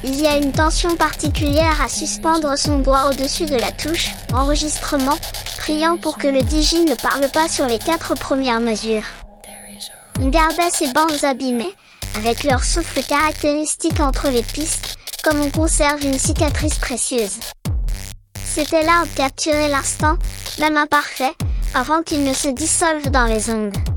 Il y a une tension particulière à suspendre son doigt au-dessus de la touche « Enregistrement », priant pour que le DJ ne parle pas sur les 4 premières mesures. On gardait ces bandes abîmées, avec leur souffle caractéristique entre les pistes, comme on conserve une cicatrice précieuse. C'était l'art de capturer l'instant, même imparfait, avant qu'il ne se dissolve dans les ondes.